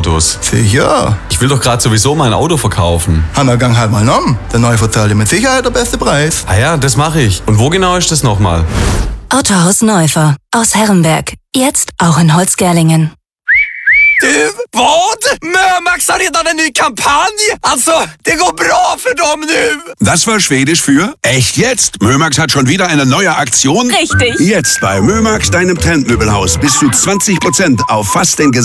Autos. Sicher. Ich will doch gerade sowieso mein Auto verkaufen. Hanna, gang halt mal nom. Der Neue zahlt dir mit Sicherheit der beste Preis. Ah ja, das mache ich. Und wo genau ist das nochmal? Autohaus Neufer aus Herrenberg. Jetzt auch in Holzgerlingen. Vad? Mömax har redan en ny kampanj! Alltså, det går bra för dem nu! Das war Schwedisch für echt jetzt. Mömax hat schon wieder eine neue Aktion. Richtig. Jetzt bei Mömax, deinem Trendmöbelhaus, bis zu 20% auf fast den gesamten